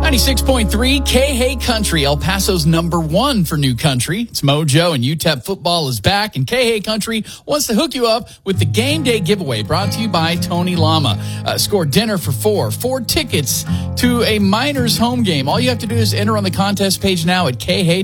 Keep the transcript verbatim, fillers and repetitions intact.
ninety-six point three K-Hay Country, El Paso's number one for new country. It's Mojo, and U T E P football is back, and K-Hay Country wants to hook you up with the game day giveaway brought to you by Tony Lama. Uh, score dinner for four, four tickets to a Miners home game. All you have to do is enter on the contest page now at K Hay.